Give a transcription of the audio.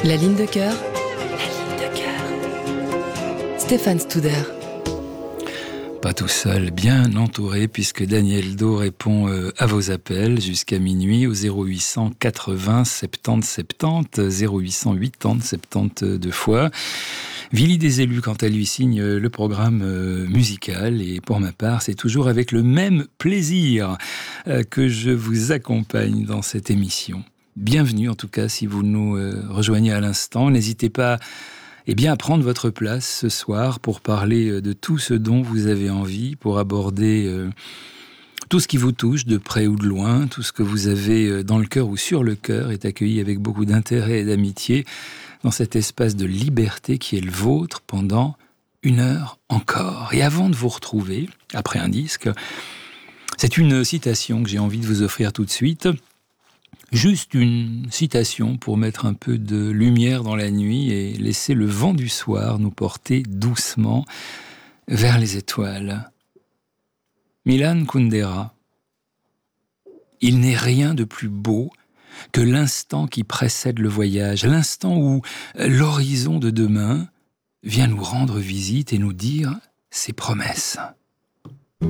La ligne de cœur. La ligne de cœur. Stéphane Studer. Pas tout seul, bien entouré, puisque Daniel Do répond à vos appels jusqu'à minuit au 0800 80 70 70, 0800 80 70 deux fois. Willy des élus, quant à lui, signe le programme musical, et pour ma part, c'est toujours avec le même plaisir que je vous accompagne dans cette émission. Bienvenue en tout cas si vous nous rejoignez à l'instant. N'hésitez pas à prendre votre place ce soir pour parler de tout ce dont vous avez envie, pour aborder tout ce qui vous touche de près ou de loin, tout ce que vous avez dans le cœur ou sur le cœur est accueilli avec beaucoup d'intérêt et d'amitié dans cet espace de liberté qui est le vôtre pendant 1 heure encore. Et avant de vous retrouver, après un disque, c'est une citation que j'ai envie de vous offrir tout de suite. Juste une citation pour mettre un peu de lumière dans la nuit et laisser le vent du soir nous porter doucement vers les étoiles. Milan Kundera. Il n'est rien de plus beau que l'instant qui précède le voyage, l'instant où l'horizon de demain vient nous rendre visite et nous dire ses promesses.